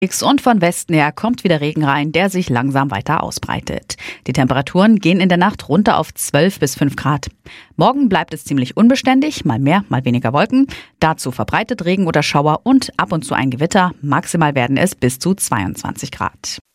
Und von Westen her kommt wieder Regen rein, der sich langsam weiter ausbreitet. Die Temperaturen gehen in der Nacht runter auf 12 bis 5 Grad. Morgen bleibt es ziemlich unbeständig, mal mehr, mal weniger Wolken. Dazu verbreitet Regen oder Schauer und ab und zu ein Gewitter. Maximal werden es bis zu 22 Grad.